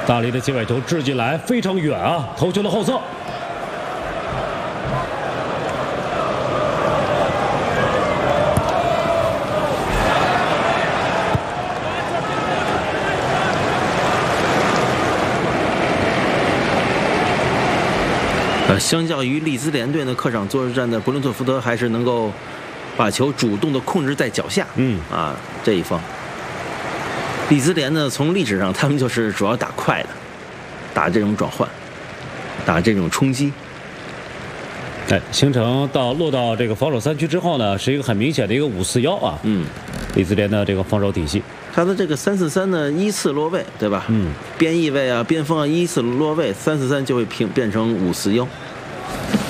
大力的界外球掷进来，非常远啊！头球的后侧。 相较于利兹联队呢，客场作战的伯伦特福德还是能够把球主动的控制在脚下。这一方。利兹联呢，从历史上他们就是主要打快的，打这种转换，打这种冲击。 形成落到这个防守3区之后呢，是一个很明显的一个5-4-1啊。利兹联的这个防守体系， 他的这个3-4-3呢，依次落位，对吧？边翼位啊、边锋啊依次落位，3-4-3就会变成5-4-1。